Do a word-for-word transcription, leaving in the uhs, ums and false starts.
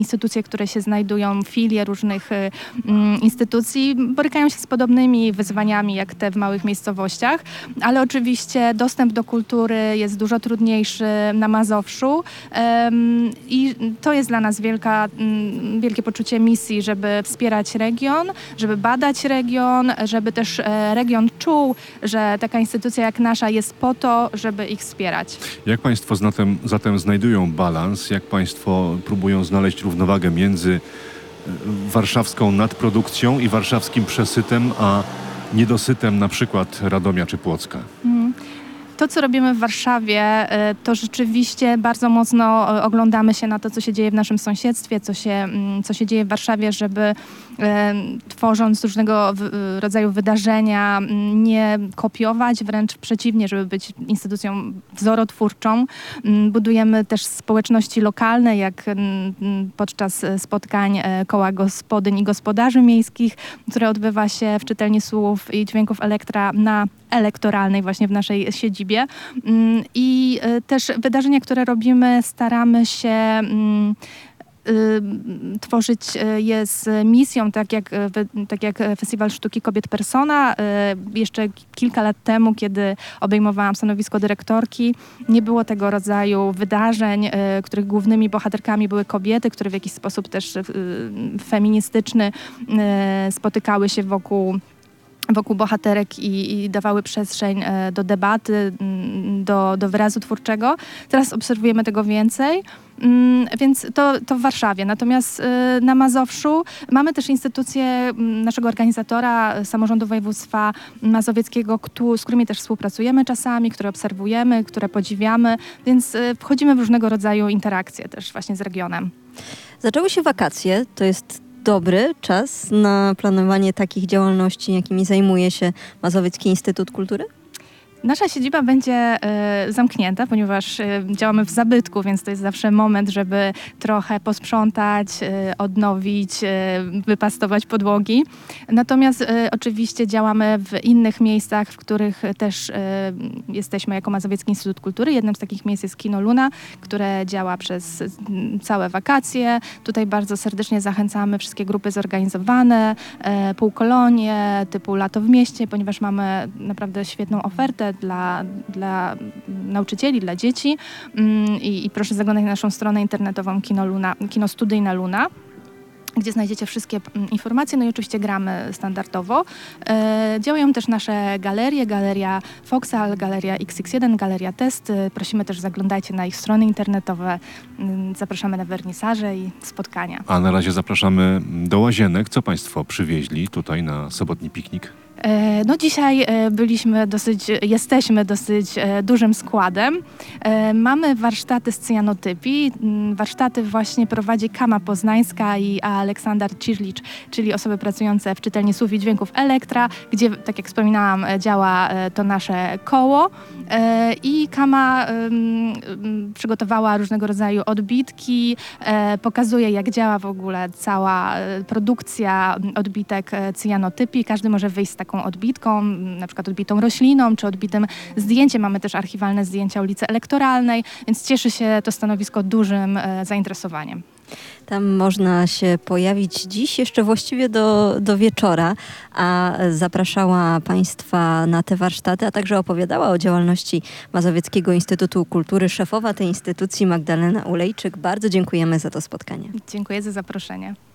instytucje, które się znajdują, filie różnych instytucji, borykają się z podobnymi wyzwaniami jak te w małych miejscowościach, ale oczywiście dostęp do kultury jest dużo trudniejszy na Mazowszu i to jest dla nas wielka, wielkie poczucie misji, żeby wspierać region, żeby badać region, żeby też region czuł, że taka instytucja jak nasza jest po to, żeby ich wspierać. Jak Państwo zatem, zatem znajdują balans? Jak Państwo próbują znaleźć równowagę między warszawską nadprodukcją i warszawskim przesytem, a niedosytem na przykład Radomia czy Płocka? Hmm. To, co robimy w Warszawie, to rzeczywiście bardzo mocno oglądamy się na to, co się dzieje w naszym sąsiedztwie, co się, co się dzieje w Warszawie, żeby tworząc różnego rodzaju wydarzenia nie kopiować, wręcz przeciwnie, żeby być instytucją wzorotwórczą. Budujemy też społeczności lokalne, jak podczas spotkań Koła Gospodyń i Gospodarzy Miejskich, które odbywa się w Czytelni Słów i Dźwięków Elektra na elektoralnej właśnie w naszej siedzibie. I też wydarzenia, które robimy, staramy się tworzyć je z misją, tak jak, tak jak Festiwal Sztuki Kobiet Persona. Jeszcze kilka lat temu, kiedy obejmowałam stanowisko dyrektorki, nie było tego rodzaju wydarzeń, których głównymi bohaterkami były kobiety, które w jakiś sposób też feministyczny spotykały się wokół wokół bohaterek i, i dawały przestrzeń e, do debaty, do, do wyrazu twórczego. Teraz obserwujemy tego więcej, mm, więc to, to w Warszawie. Natomiast e, na Mazowszu mamy też instytucje m, naszego organizatora, Samorządu Województwa Mazowieckiego, któ, z którymi też współpracujemy czasami, które obserwujemy, które podziwiamy, więc e, wchodzimy w różnego rodzaju interakcje też właśnie z regionem. Zaczęły się wakacje, to jest dobry czas na planowanie takich działalności, jakimi zajmuje się Mazowiecki Instytut Kultury? Nasza siedziba będzie y, zamknięta, ponieważ y, działamy w zabytku, więc to jest zawsze moment, żeby trochę posprzątać, y, odnowić, y, wypastować podłogi. Natomiast y, oczywiście działamy w innych miejscach, w których też y, jesteśmy jako Mazowiecki Instytut Kultury. Jednym z takich miejsc jest Kino Luna, które działa przez y, całe wakacje. Tutaj bardzo serdecznie zachęcamy wszystkie grupy zorganizowane, y, półkolonie typu Lato w mieście, ponieważ mamy naprawdę świetną ofertę Dla, dla nauczycieli, dla dzieci I, i proszę zaglądać na naszą stronę internetową Kino Luna, Kino Studyjna Luna, gdzie znajdziecie wszystkie informacje, no i oczywiście gramy standardowo. E, działają też nasze galerie, Galeria Foxal, Galeria X X jeden, Galeria Test. Prosimy też, zaglądajcie na ich strony internetowe, zapraszamy na wernisaże i spotkania. A na razie zapraszamy do Łazienek. Co Państwo przywieźli tutaj na sobotni piknik? No dzisiaj byliśmy dosyć, jesteśmy dosyć dużym składem. Mamy warsztaty z cyjanotypii. Warsztaty właśnie prowadzi Kama Poznańska i Aleksander Cirlicz, czyli osoby pracujące w Czytelni Słów i Dźwięków Elektra, gdzie, tak jak wspominałam, działa to nasze koło. I Kama przygotowała różnego rodzaju odbitki, pokazuje, jak działa w ogóle cała produkcja odbitek cyjanotypii. Każdy może wyjść z taką odbitką, na przykład odbitą rośliną, czy odbitym zdjęciem. Mamy też archiwalne zdjęcia ulicy Elektoralnej, więc cieszy się to stanowisko dużym zainteresowaniem. Tam można się pojawić dziś, jeszcze właściwie do, do wieczora, a zapraszała Państwa na te warsztaty, a także opowiadała o działalności Mazowieckiego Instytutu Kultury szefowa tej instytucji Magdalena Ulejczyk. Bardzo dziękujemy za to spotkanie. Dziękuję za zaproszenie.